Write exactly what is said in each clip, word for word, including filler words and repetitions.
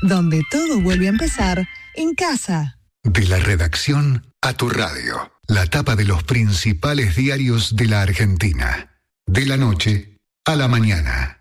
donde todo vuelve a empezar en casa. De la redacción a tu radio. La tapa de los principales diarios de la Argentina. De la noche a la mañana.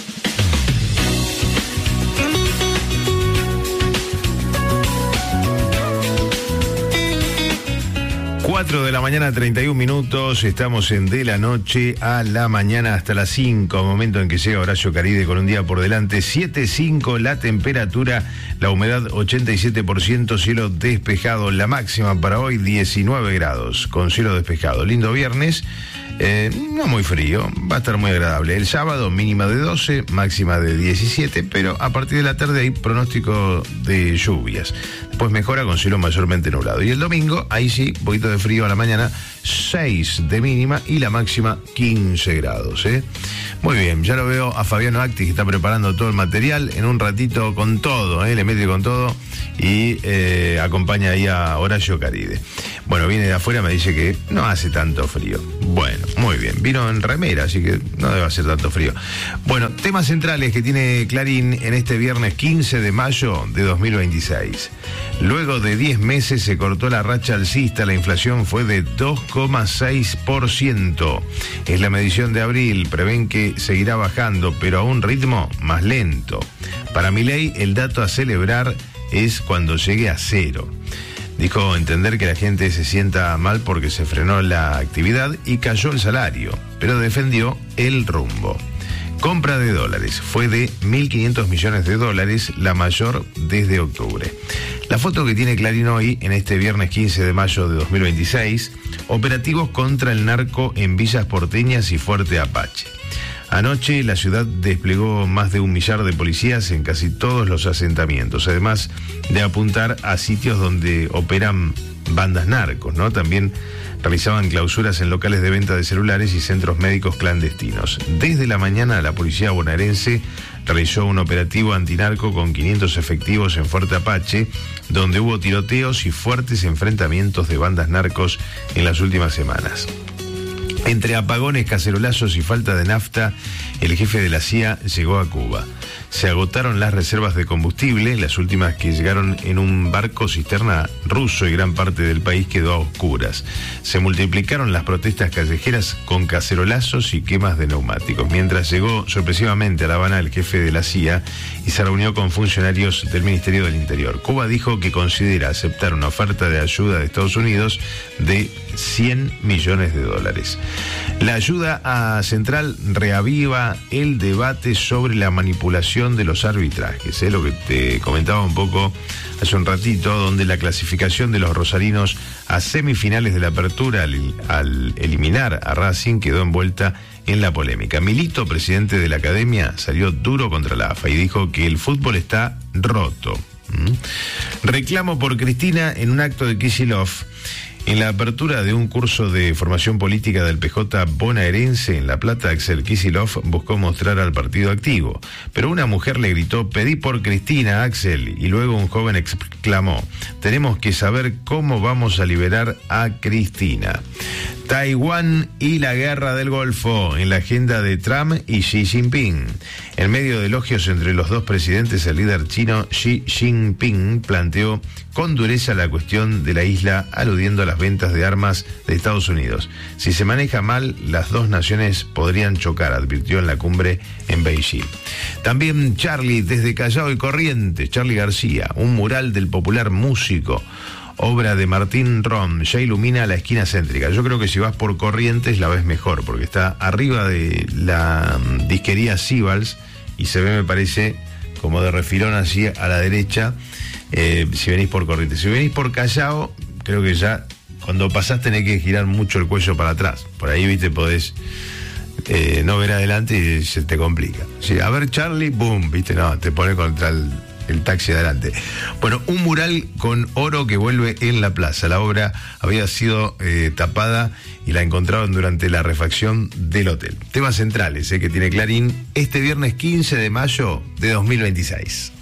cuatro de la mañana, treinta y un minutos, estamos en De la Noche a la Mañana hasta las cinco, momento en que llega Horacio Caride con un día por delante. Siete cinco la temperatura, la humedad ochenta y siete por ciento, cielo despejado, la máxima para hoy diecinueve grados, con cielo despejado. Lindo viernes, eh, no muy frío, va a estar muy agradable. El sábado mínima de doce, máxima de diecisiete, pero a partir de la tarde hay pronóstico de lluvias. Después mejora con cielo mayormente nublado. Y el domingo, ahí sí, un poquito de frío a la mañana, seis de mínima y la máxima quince grados. ¿eh? Muy bien, ya lo veo a Fabiano Acti, que está preparando todo el material. En un ratito con todo, ¿eh? le mete con todo y eh, acompaña ahí a Horacio Caride. Bueno, viene de afuera, me dice que no hace tanto frío. Bueno, muy bien, vino en remera, así que no debe hacer tanto frío. Bueno, temas centrales que tiene Clarín en este viernes quince de mayo de dos mil veintiséis. Luego de diez meses se cortó la racha alcista, la inflación fue de dos coma seis por ciento. Es la medición de abril, prevén que seguirá bajando, pero a un ritmo más lento. Para Milei, el dato a celebrar es cuando llegue a cero. Dijo entender que la gente se sienta mal porque se frenó la actividad y cayó el salario, pero defendió el rumbo. Compra de dólares fue de mil quinientos millones de dólares, la mayor desde octubre. La foto que tiene Clarín hoy, en este viernes quince de mayo de dos mil veintiséis, operativos contra el narco en villas porteñas y Fuerte Apache. Anoche la ciudad desplegó más de un millar de policías en casi todos los asentamientos, además de apuntar a sitios donde operan bandas narcos, ¿no? También realizaban clausuras en locales de venta de celulares y centros médicos clandestinos. Desde la mañana la policía bonaerense realizó un operativo antinarco con quinientos efectivos en Fuerte Apache, donde hubo tiroteos y fuertes enfrentamientos de bandas narcos en las últimas semanas. Entre apagones, cacerolazos y falta de nafta, el jefe de la C I A llegó a Cuba. Se agotaron las reservas de combustible, las últimas que llegaron en un barco cisterna ruso, y gran parte del país quedó a oscuras. Se multiplicaron las protestas callejeras con cacerolazos y quemas de neumáticos. Mientras llegó sorpresivamente a La Habana el jefe de la C I A y se reunió con funcionarios del Ministerio del Interior. Cuba dijo que considera aceptar una oferta de ayuda de Estados Unidos de cien millones de dólares. La ayuda a Central reaviva el debate sobre la manipulación de los arbitrajes, ¿eh? Lo que te comentaba un poco hace un ratito, donde la clasificación de los rosarinos a semifinales de la apertura al, al eliminar a Racing quedó envuelta en la polémica. Milito, presidente de la academia, salió duro contra la A F A y dijo que el fútbol está roto. ¿Mm? Reclamo por Cristina en un acto de Kicillof. En la apertura de un curso de formación política del P J bonaerense en La Plata, Axel Kicillof buscó mostrar al partido activo, pero una mujer le gritó: pedí por Cristina, Axel, y luego un joven exclamó: tenemos que saber cómo vamos a liberar a Cristina. Taiwán y la guerra del Golfo en la agenda de Trump y Xi Jinping. En medio de elogios entre los dos presidentes, el líder chino Xi Jinping planteó con dureza la cuestión de la isla, aludiendo a las ventas de armas de Estados Unidos. Si se maneja mal, las dos naciones podrían chocar, advirtió en la cumbre en Beijing. También Charlie desde Callao y Corrientes, Charlie García, un mural del popular músico, obra de Martín Rom, ya ilumina la esquina céntrica. Yo creo que si vas por Corrientes la ves mejor, porque está arriba de la disquería Sibals y se ve, me parece, como de refilón así a la derecha, eh, si venís por Corrientes. Si venís por Callao, creo que ya cuando pasás tenés que girar mucho el cuello para atrás. Por ahí, viste, podés eh, no ver adelante y se te complica. Sí, a ver, Charlie, boom, viste, no, te pone contra el... el taxi adelante. Bueno, un mural con oro que vuelve en la plaza. La obra había sido eh, tapada y la encontraron durante la refacción del hotel. Temas centrales eh, que tiene Clarín este viernes quince de mayo de dos mil veintiséis.